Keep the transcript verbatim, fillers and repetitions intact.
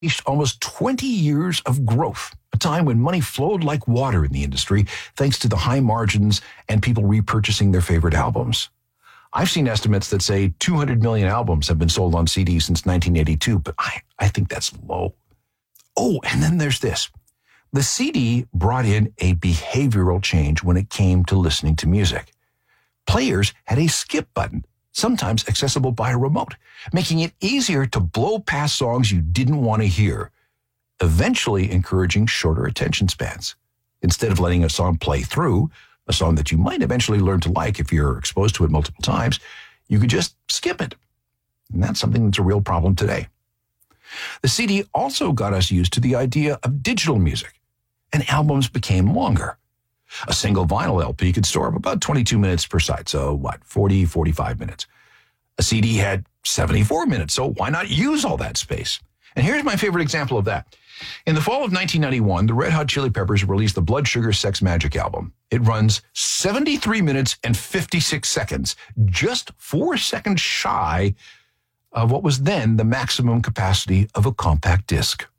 unleashed almost twenty years of growth, a time when money flowed like water in the industry thanks to the high margins and people repurchasing their favorite albums. I've seen estimates that say two hundred million albums have been sold on C D since nineteen eighty-two, but I, I think that's low. Oh, and then there's this. The C D brought in a behavioral change when it came to listening to music. Players had a skip button, sometimes accessible by a remote, making it easier to blow past songs you didn't want to hear, eventually encouraging shorter attention spans. Instead of letting a song play through, a song that you might eventually learn to like if you're exposed to it multiple times, you could just skip it. And that's something that's a real problem today. The C D also got us used to the idea of digital music, and albums became longer. A single vinyl L P could store up about twenty-two minutes per side, so what, forty, forty-five minutes. A C D had seventy-four minutes, so why not use all that space? And here's my favorite example of that. In the fall of nineteen ninety-one, the Red Hot Chili Peppers released the Blood Sugar Sex Magik album. It runs seventy-three minutes and fifty-six seconds, just four seconds shy of what was then the maximum capacity of a compact disc.